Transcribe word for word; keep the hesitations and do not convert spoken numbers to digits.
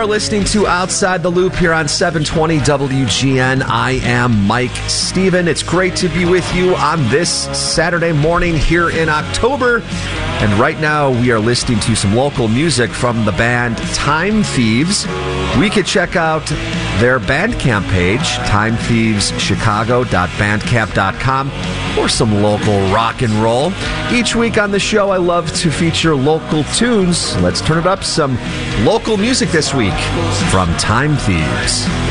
are listening to Outside the Loop here on seven twenty W G N. I am Mike Steven. It's great to be with you on this Saturday morning here in October. And right now we are listening to some local music from the band Time Thieves. We could check out their Bandcamp page, time thieves chicago dot bandcamp dot com, for some local rock and roll. Each week on the show, I love to feature local tunes. Let's turn it up some local music this week from Time Thieves.